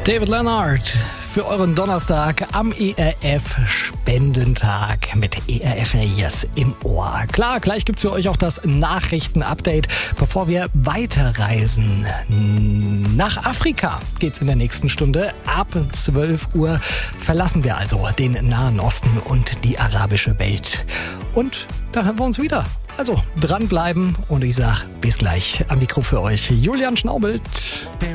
David Leonard für euren Donnerstag am ERF-Spendentag mit ERF Yes im Ohr. Klar, gleich gibt's für euch auch das Nachrichten-Update, bevor wir weiterreisen. Nach Afrika geht's in der nächsten Stunde. Ab 12 Uhr verlassen wir also den Nahen Osten und die arabische Welt. Und da hören wir uns wieder. Also dranbleiben und ich sag bis gleich. Am Mikro für euch Julian Schnaubelt.